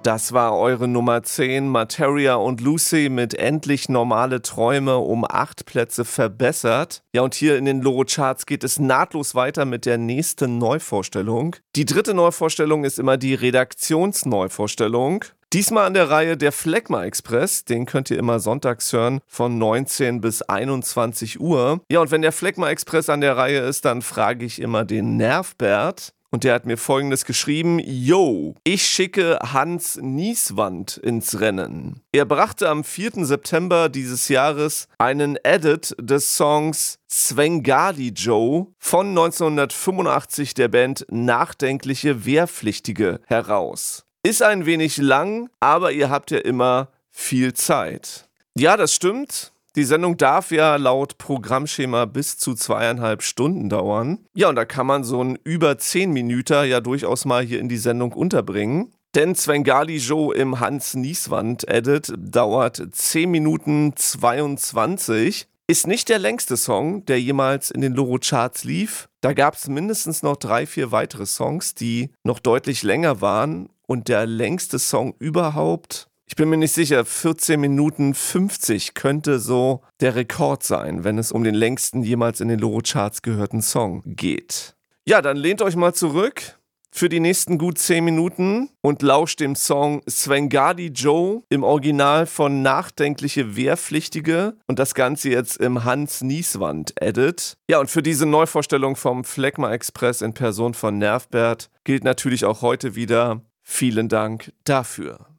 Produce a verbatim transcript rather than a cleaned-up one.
Das war eure Nummer zehn, Materia und Lucy mit Endlich normale Träume um acht Plätze verbessert. Ja, und hier in den Loro-Charts geht es nahtlos weiter mit der nächsten Neuvorstellung. Die dritte Neuvorstellung ist immer die Redaktionsneuvorstellung. Diesmal an der Reihe der Phlegma Express, den könnt ihr immer sonntags hören von neunzehn bis einundzwanzig Uhr. Ja, und wenn der Phlegma Express an der Reihe ist, dann frage ich immer den Nervbert. Und der hat mir Folgendes geschrieben: Yo, ich schicke Hans Nieswand ins Rennen. Er brachte am vierten September dieses Jahres einen Edit des Songs Svengali Joe von neunzehnhundertfünfundachtzig der Band Nachdenkliche Wehrpflichtige heraus. Ist ein wenig lang, aber ihr habt ja immer viel Zeit. Ja, das stimmt. Die Sendung darf ja laut Programmschema bis zu zweieinhalb Stunden dauern. Ja, und da kann man so einen über zehn Minüter ja durchaus mal hier in die Sendung unterbringen. Denn Svengali Joe im Hans-Nieswand-Edit dauert zehn Minuten zweiundzwanzig. Ist nicht der längste Song, der jemals in den Loro-Charts lief. Da gab es mindestens noch drei, vier weitere Songs, die noch deutlich länger waren. Und der längste Song überhaupt, ich bin mir nicht sicher, vierzehn Minuten fünfzig könnte so der Rekord sein, wenn es um den längsten jemals in den Loro-Charts gehörten Song geht. Ja, dann lehnt euch mal zurück für die nächsten gut zehn Minuten und lauscht dem Song Svengali Joe im Original von Nachdenkliche Wehrpflichtige und das Ganze jetzt im Hans-Nieswand-Edit. Ja, und für diese Neuvorstellung vom Phlegma Express in Person von Nervbert gilt natürlich auch heute wieder: Vielen Dank dafür.